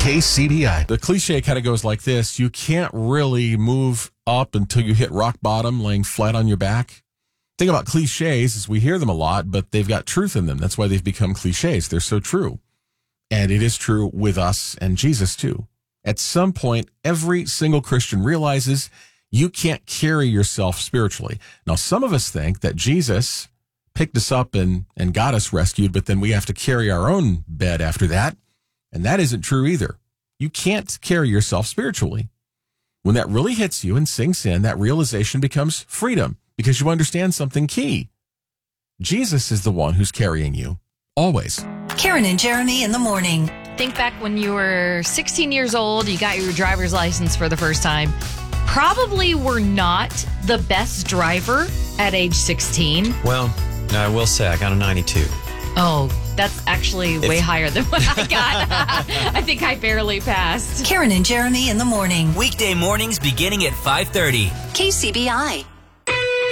KCBI. The cliche kind of goes like this. You can't really move up until you hit rock bottom, laying flat on your back. The thing about cliches is we hear them a lot, but they've got truth in them. That's why they've become cliches. They're so true. And it is true with us and Jesus too. At some point, every single Christian realizes you can't carry yourself spiritually. Now, some of us think that Jesus picked us up and got us rescued, but then we have to carry our own bed after that. And that isn't true either. You can't carry yourself spiritually. When that really hits you and sinks in, that realization becomes freedom because you understand something key. Jesus is the one who's carrying you, always. Karen and Jeremy in the morning. Think back when you were 16 years old, you got your driver's license for the first time. Probably were not the best driver at age 16. Well, I will say I got a 92. Oh, that's actually way higher than what I got. I think I barely passed. Karen and Jeremy in the morning. Weekday mornings beginning at 5:30. KCBI.